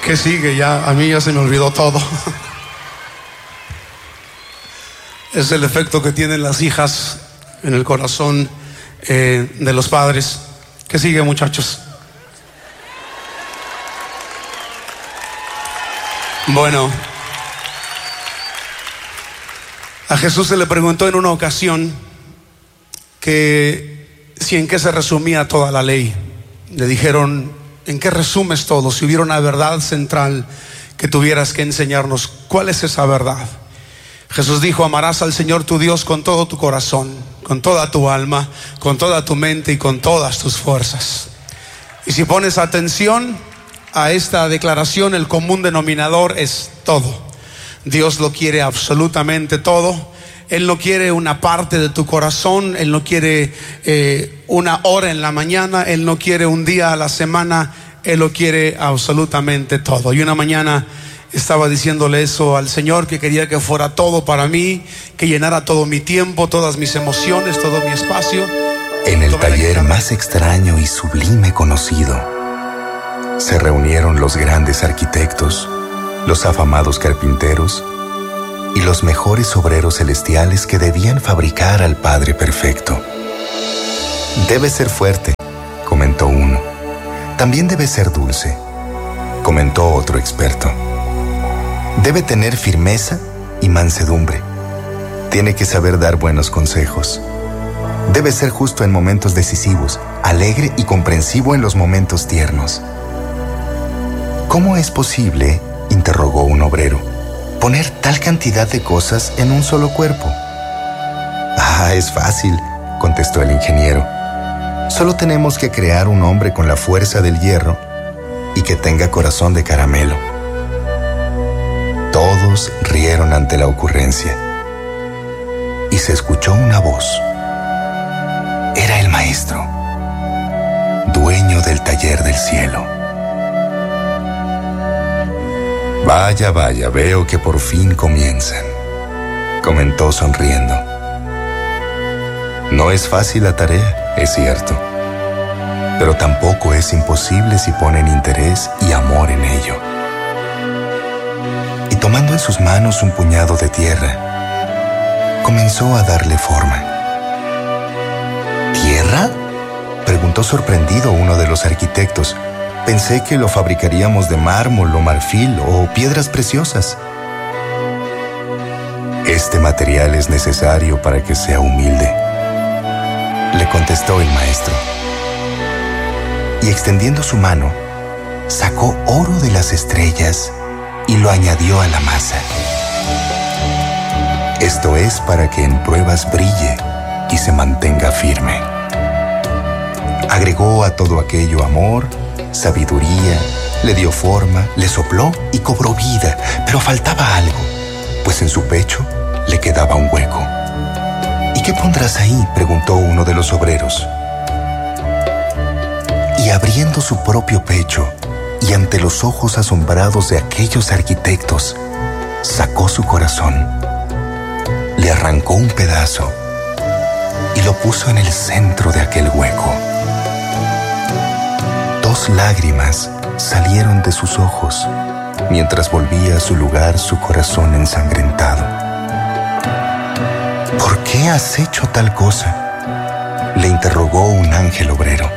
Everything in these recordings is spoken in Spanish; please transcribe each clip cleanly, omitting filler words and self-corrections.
¿Qué sigue? Ya, a mí ya se me olvidó todo. Es el efecto que tienen las hijas en el corazón de los padres. ¿Qué sigue, muchachos? Bueno, a Jesús se le preguntó en una ocasión que si en qué se resumía toda la ley. Le dijeron: ¿en qué resumes todo? Si hubiera una verdad central que tuvieras que enseñarnos, ¿cuál es esa verdad? Jesús dijo: amarás al Señor tu Dios con todo tu corazón, con toda tu alma, con toda tu mente y con todas tus fuerzas. Y si pones atención a esta declaración, el común denominador es todo. Dios lo quiere absolutamente todo. Él no quiere una parte de tu corazón. Él no quiere una hora en la mañana. Él no quiere un día a la semana. Él lo quiere absolutamente todo. Y una mañana estaba diciéndole eso al Señor, que quería que fuera todo para mí, que llenara todo mi tiempo, todas mis emociones, todo mi espacio. En el taller más extraño y sublime conocido, se reunieron los grandes arquitectos, los afamados carpinteros y los mejores obreros celestiales que debían fabricar al Padre perfecto. Debe ser fuerte, comentó uno. También debe ser dulce, comentó otro experto. Debe tener firmeza y mansedumbre. Tiene que saber dar buenos consejos. Debe ser justo en momentos decisivos, alegre y comprensivo en los momentos tiernos. ¿Cómo es posible, interrogó un obrero, poner tal cantidad de cosas en un solo cuerpo? Es fácil, contestó el ingeniero. Solo tenemos que crear un hombre con la fuerza del hierro y que tenga corazón de caramelo. Todos rieron ante la ocurrencia y se escuchó una voz. Era el maestro, dueño del taller del cielo. Vaya, vaya, veo que por fin comienzan, comentó sonriendo. No es fácil la tarea, es cierto, pero tampoco es imposible si ponen interés y amor en ello. Y tomando en sus manos un puñado de tierra, comenzó a darle forma. ¿Tierra?, preguntó sorprendido uno de los arquitectos. Pensé que lo fabricaríamos de mármol o marfil o piedras preciosas. Este material es necesario para que sea humilde, le contestó el maestro. Y extendiendo su mano, sacó oro de las estrellas y lo añadió a la masa. Esto es para que en pruebas brille y se mantenga firme. Agregó a todo aquello amor, sabiduría, le dio forma, le sopló y cobró vida, pero faltaba algo, pues en su pecho le quedaba un hueco. ¿Y qué pondrás ahí?, preguntó uno de los obreros. Y abriendo su propio pecho y ante los ojos asombrados de aquellos arquitectos, sacó su corazón, le arrancó un pedazo y lo puso en el centro de aquel hueco. 2 lágrimas salieron de sus ojos mientras volvía a su lugar su corazón ensangrentado. ¿Por qué has hecho tal cosa?, le interrogó un ángel obrero.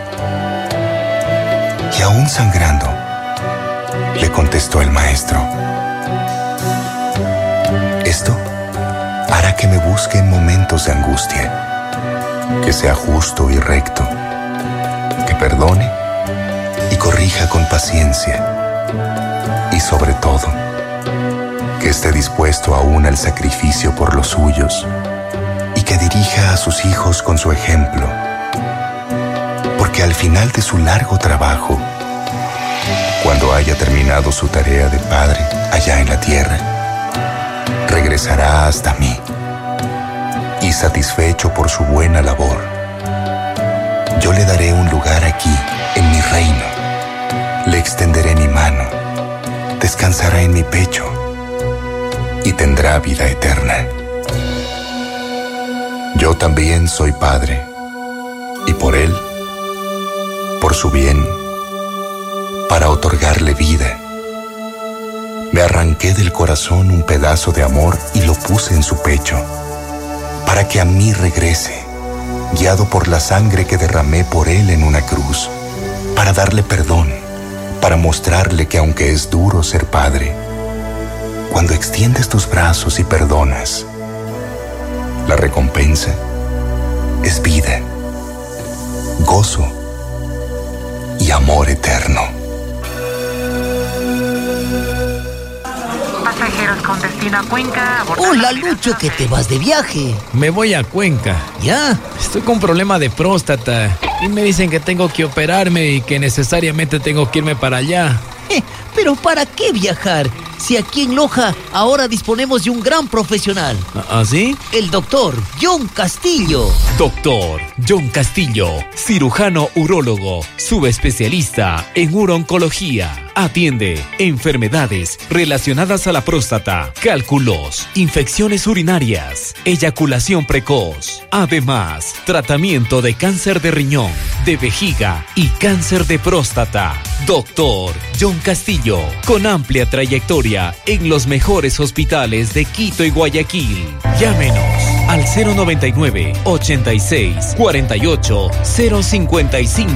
Y aún sangrando, le contestó el maestro. Esto hará que me busque en momentos de angustia, que sea justo y recto, que perdone y corrija con paciencia, y sobre todo, que esté dispuesto aún al sacrificio por los suyos y que dirija a sus hijos con su ejemplo, porque al final de su largo trabajo, cuando haya terminado su tarea de padre allá en la tierra, regresará hasta mí y satisfecho por su buena labor, yo le daré un lugar aquí en mi reino. Le extenderé mi mano, descansará en mi pecho y tendrá vida eterna. Yo también soy padre, y por él, por su bien, para otorgarle vida, Me arranqué del corazón un pedazo de amor y lo puse en su pecho, para que a mí regrese, guiado por la sangre que derramé por él en una cruz, para darle perdón, para mostrarle que aunque es duro ser padre, cuando extiendes tus brazos y perdonas, la recompensa es vida, gozo y amor eterno. Pasajeros con destino a Cuenca. Hola, Lucho, que te vas de viaje. Me voy a Cuenca. ¿Ya? Estoy con problema de próstata y me dicen que tengo que operarme y que necesariamente tengo que irme para allá. ¿Pero para qué viajar? Si aquí en Loja ahora disponemos de un gran profesional. ¿Ah, sí? El doctor John Castillo. Doctor John Castillo, cirujano urólogo, subespecialista en urooncología. Atiende enfermedades relacionadas a la próstata, cálculos, infecciones urinarias, eyaculación precoz. Además, tratamiento de cáncer de riñón, de vejiga y cáncer de próstata. Doctor John Castillo, con amplia trayectoria en los mejores hospitales de Quito y Guayaquil. Llámenos al 099 86 48 055